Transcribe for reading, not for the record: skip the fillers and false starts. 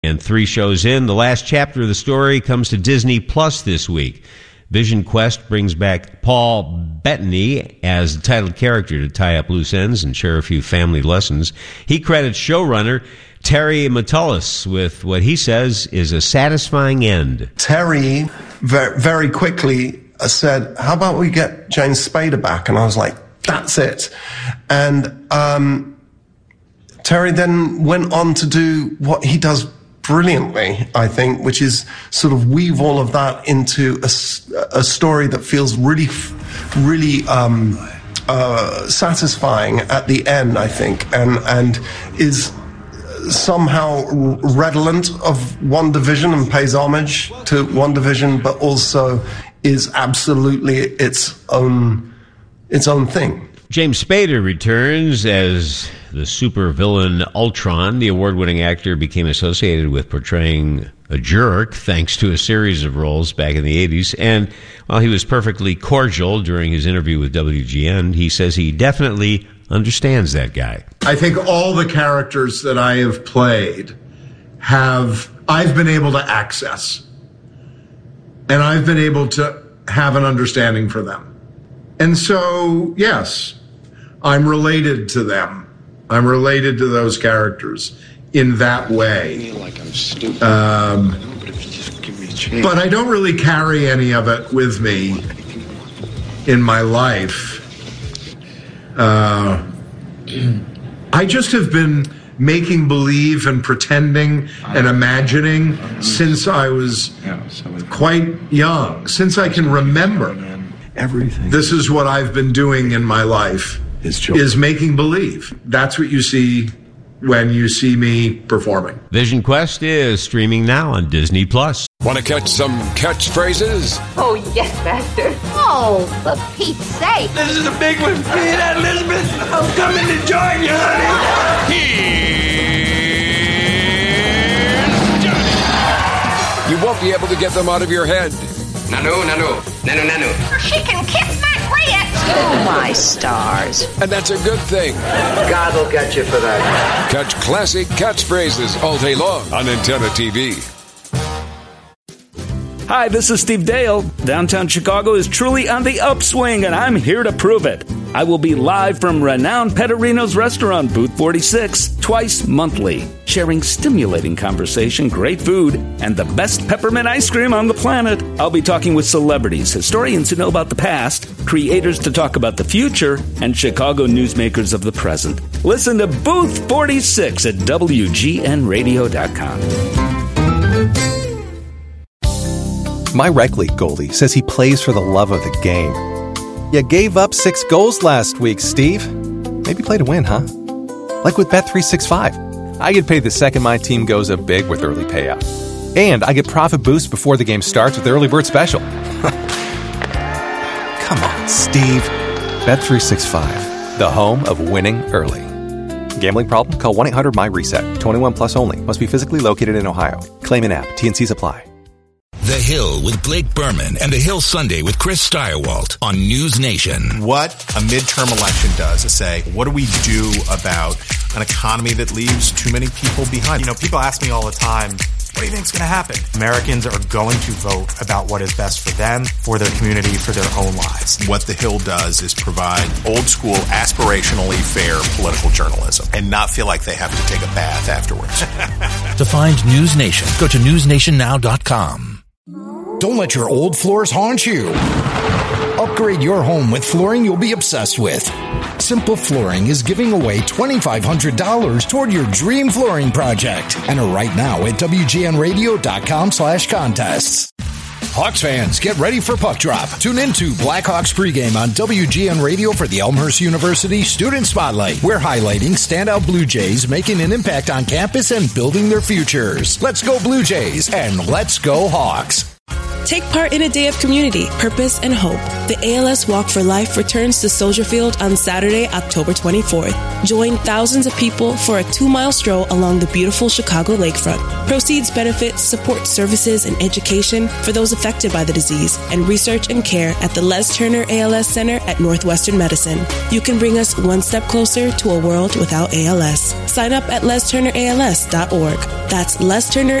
And 3 shows in, the last chapter of the story comes to Disney Plus this week. Vision Quest brings back Paul Bettany as the title character to tie up loose ends and share a few family lessons. He credits showrunner Terry Matalas with what he says is a satisfying end. Terry very quickly said, how about we get James Spader back? And I was like, that's it. And Terry then went on to do what he does brilliantly, I think, which is sort of weave all of that into a story that feels really satisfying at the end, I think, and is somehow redolent of WandaVision and pays homage to WandaVision, but also is absolutely its own thing. James Spader returns as the supervillain Ultron. The award-winning actor became associated with portraying a jerk thanks to a series of roles back in the 80s. And while he was perfectly cordial during his interview with WGN, he says he definitely understands that guy. I think all the characters that I have played I've been able to access. And I've been able to have an understanding for them. And so, yes, I'm related to them. I'm related to those characters in that way. I feel like I'm stupid. But I don't really carry any of it with me in my life. I just have been making believe and pretending and imagining since I was quite young, since I can remember. Everything. This is what I've been doing in my life, is making believe. That's what you see when you see me performing. Vision Quest is streaming now on Disney Plus. Want to catch some catchphrases? Oh, yes, Master. Oh, for Pete's sake. This is a big one. Hey, that Elizabeth, I'm coming to join you, honey. Here's Johnny. You won't be able to get them out of your head. Nano. She can kiss my grits. Oh, my stars. And that's a good thing. God will get you for that. Catch classic catchphrases all day long on Antenna TV. Hi, this is Steve Dale. Downtown Chicago is truly on the upswing, and I'm here to prove it. I will be live from renowned Pecorino's restaurant, Booth 46, twice monthly, sharing stimulating conversation, great food, and the best peppermint ice cream on the planet. I'll be talking with celebrities, historians who know about the past, creators to talk about the future, and Chicago newsmakers of the present. Listen to Booth 46 at WGNradio.com. My rec league goalie says he plays for the love of the game. You gave up 6 goals last week, Steve. Maybe play to win, huh? Like with Bet365. I get paid the second my team goes up big with early payout. And I get profit boost before the game starts with Early Bird Special. Come on, Steve. Bet365, the home of winning early. Gambling problem? Call 1-800-MY-RESET. 21 plus only. Must be physically located in Ohio. Claim in app. T&Cs apply. The Hill with Blake Berman and The Hill Sunday with Chris Steyerwalt on News Nation. What a midterm election does is say, what do we do about an economy that leaves too many people behind? You know, people ask me all the time, what do you think is going to happen? Americans are going to vote about what is best for them, for their community, for their own lives. What The Hill does is provide old school, aspirationally fair political journalism and not feel like they have to take a bath afterwards. To find News Nation, go to newsnationnow.com. Don't let your old floors haunt you. Upgrade your home with flooring you'll be obsessed with. Simple Flooring is giving away $2,500 toward your dream flooring project. Enter right now at WGNradio.com/contests. Hawks fans, get ready for Puck Drop. Tune into Blackhawks pregame on WGN Radio for the Elmhurst University Student Spotlight. We're highlighting standout Blue Jays making an impact on campus and building their futures. Let's go Blue Jays and let's go Hawks. Take part in a day of community, purpose, and hope. The ALS Walk for Life returns to Soldier Field on Saturday, October 24th. Join thousands of people for a 2-mile stroll along the beautiful Chicago lakefront. Proceeds benefit support services and education for those affected by the disease and research and care at the Les Turner ALS Center at Northwestern Medicine. You can bring us one step closer to a world without ALS. Sign up at lesturnerals.org. That's lesturnerals.org.